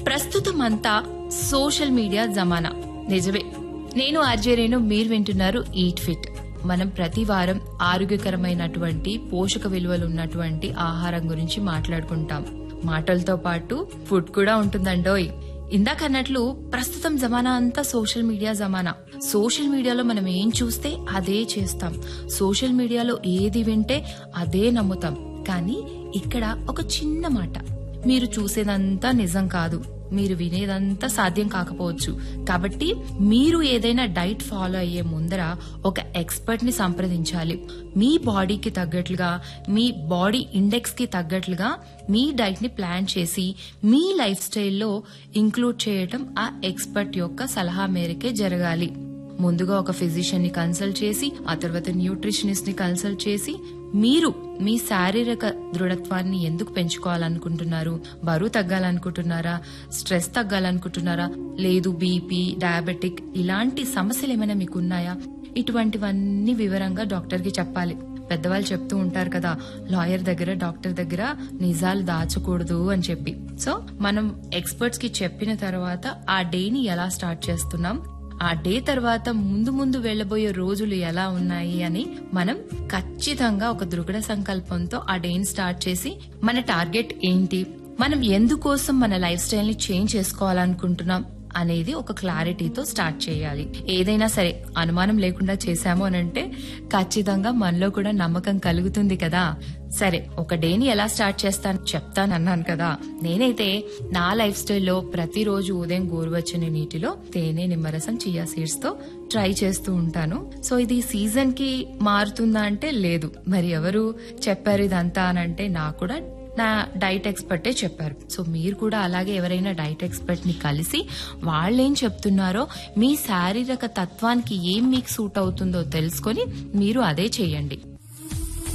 ప్రస్తుతం అంతా social media జమానా. నిజమే. నేను ఆర్జే రేణు, మీరు వింటున్నారు ఈట్ ఫిట్. మనం ప్రతి వారం ఆరోగ్యకరమైనటువంటి పోషక విలువలు ఉన్నటువంటి ఆహారం గురించి మాట్లాడుకుంటాం. మాటలతో పాటు ఫుడ్ కూడా ఉంటుందండోయ్. ఇందాకన్నట్లు ప్రస్తుతం జమానా అంతా సోషల్ మీడియా జమానా. సోషల్ మీడియాలో మనం ఏం చూస్తే అదే చేస్తాం. సోషల్ మీడియాలో ఏది వింటే అదే నమ్ముతాం. కానీ ఇక్కడ ఒక చిన్న మాట, మీరు చూసేదంతా నిజం కాదు, మీరు వినేదంతా సాధ్యం కాకపోవచ్చు. కాబట్టి మీరు ఏదైనా డైట్ ఫాలో అయ్యే ముందర ఒక ఎక్స్పర్ట్ ని సంప్రదించాలి. మీ బాడీకి తగ్గట్లుగా, మీ బాడీ ఇండెక్స్ కి తగ్గట్లుగా మీ డైట్ ని ప్లాన్ చేసి మీ లైఫ్ స్టైల్లో ఇంక్లూడ్ చేయటం ఆ ఎక్స్పర్ట్ యొక్క సలహా మేరకే జరగాలి. ముందుగా ఒక ఫిజిషియన్ ని కన్సల్ట్ చేసి, ఆ తర్వాత న్యూట్రిషనిస్ట్ ని కన్సల్ట్ చేసి, మీరు మీ శారీరక దృఢత్వాన్ని ఎందుకు పెంచుకోవాలనుకుంటున్నారు? బరువు తగ్గాలనుకుంటున్నారా? స్ట్రెస్ తగ్గాలనుకుంటున్నారా? లేదు బీపీ, డయాబెటిక్ ఇలాంటి సమస్యలు ఏమైనా మీకు ఉన్నాయా? ఇటువంటివన్నీ వివరంగా డాక్టర్ కి చెప్పాలి. పెద్దవాళ్ళు చెప్తూ ఉంటారు కదా, లాయర్ దగ్గర, డాక్టర్ దగ్గర నిజాలు దాచకూడదు అని చెప్పి. సో మనం ఎక్స్పర్ట్స్ కి చెప్పిన తర్వాత ఆ డేని ఎలా స్టార్ట్ చేస్తున్నాం, ఆ డే తర్వాత ముందు ముందు వెళ్లబోయే రోజులు ఎలా ఉన్నాయి అని మనం ఖచ్చితంగా ఒక దృఢ సంకల్పంతో ఆ డేని స్టార్ట్ చేసి, మన టార్గెట్ ఏంటి, మనం ఎందుకోసం మన లైఫ్ స్టైల్ ని చేంజ్ చేసుకోవాలనుకుంటున్నాం అనేది ఒక క్లారిటీతో స్టార్ట్ చేయాలి. ఏదైనా సరే అనుమానం లేకుండా చేశాము అనంటే ఖచ్చితంగా మనలో కూడా నమ్మకం కలుగుతుంది కదా. సరే, ఒక డేని ఎలా స్టార్ట్ చెప్తానన్నాను కదా. నేనైతే నా లైఫ్ స్టైల్లో ప్రతిరోజు ఉదయం గోరువెచ్చని నీటిలో తేనె, నిమ్మరసం, చియా సీడ్స్ తో ట్రై చేస్తూ ఉంటాను. సో ఇది సీజన్ కి మారుతుందా అంటే లేదు. మరి ఎవరు చెప్పారు ఇదంతా అనంటే నాకు కూడా నా డైట్ ఎక్స్పర్టే చెప్పారు. సో మీరు కూడా అలాగే ఎవరైనా డైట్ ఎక్స్పర్ట్ ని కలిసి వాళ్ళేం చెప్తున్నారో, మీ శారీరక తత్వానికి ఏం మీకు సూట్ అవుతుందో తెలుసుకొని మీరు అదే చేయండి.